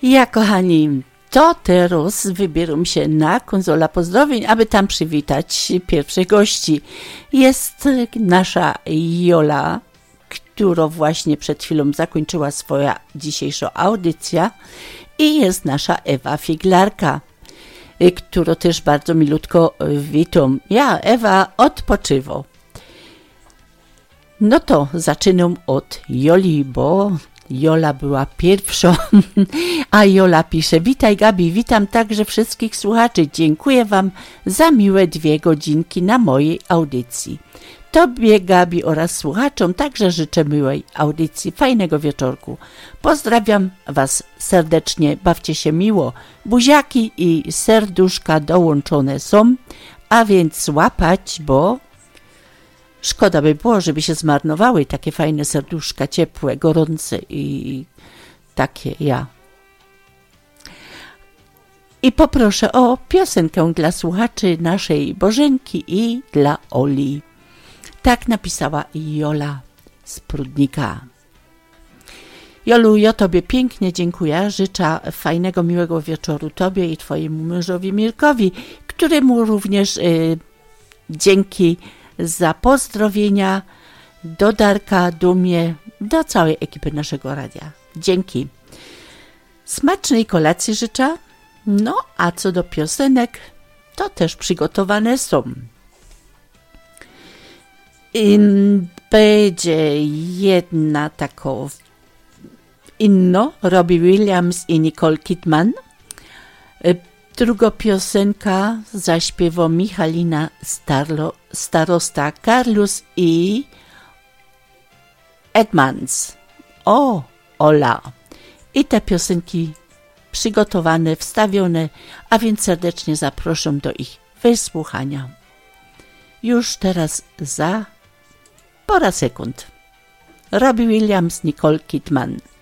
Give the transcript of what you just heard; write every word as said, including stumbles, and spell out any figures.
Ja, kochani, to teraz wybieram się na konsola pozdrowień, aby tam przywitać pierwszych gości. Jest nasza Jola, która właśnie przed chwilą zakończyła swoja dzisiejsza audycja, i jest nasza Ewa Figlarka, którą też bardzo milutko witam. Ja, Ewa, odpoczywa. No to zaczynam od Joli, bo Jola była pierwszą, a Jola pisze: witaj, Gabi, witam także wszystkich słuchaczy. Dziękuję wam za miłe dwie godzinki na mojej audycji. Tobie, Gabi, oraz słuchaczom także życzę miłej audycji, fajnego wieczorku. Pozdrawiam was serdecznie, bawcie się miło. Buziaki i serduszka dołączone są, a więc łapać, bo szkoda by było, żeby się zmarnowały takie fajne serduszka, ciepłe, gorące i takie ja. I poproszę o piosenkę dla słuchaczy naszej Bożenki i dla Oli. Tak napisała Jola z Prudnika. Jolu, ja tobie pięknie dziękuję. Życzę fajnego, miłego wieczoru tobie i twojemu mężowi Mirkowi, któremu również y, dzięki za pozdrowienia do Darka, Dumie, do całej ekipy naszego radia. Dzięki. Smacznej kolacji życzę. No, a co do piosenek, to też przygotowane są. I będzie jedna taka inno, Robbie Williams i Nicole Kidman. Druga piosenka zaśpiewa Michalina Starlo, Starosta Carlos i Edmonds. O, Ola. I te piosenki przygotowane, wstawione, a więc serdecznie zapraszam do ich wysłuchania. Już teraz za pora sekund. Robbie Williams, Nicole Kidman.